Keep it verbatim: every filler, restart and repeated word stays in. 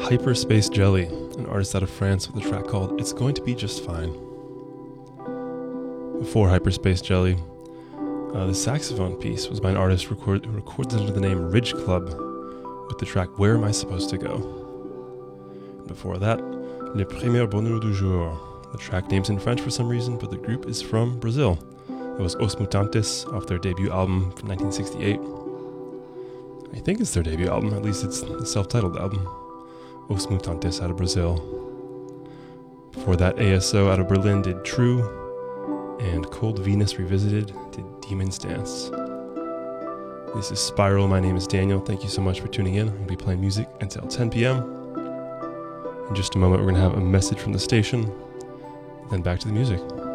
Hyperspace Jelly, an artist out of France with a track called It's Going to Be Just Fine. Before Hyperspace Jelly, uh, the saxophone piece was by an artist record, who records under the name Ridge Club with the track Where Am I Supposed to Go? And before that, Le Premier Bonheur du Jour. The track name's in French for some reason, but the group is from Brazil. It was Os Mutantes off their debut album from nineteen sixty-eight. I think it's their debut album, at least it's the self-titled album. Os Mutantes out of Brazil. Before that, A S O out of Berlin did True, and Cold Venus Revisited did Demon's Dance. This is Spiral. My name is Daniel. Thank you so much for tuning in. I'm going to be playing music until ten p.m. In just a moment, we're going to have a message from the station, then back to the music.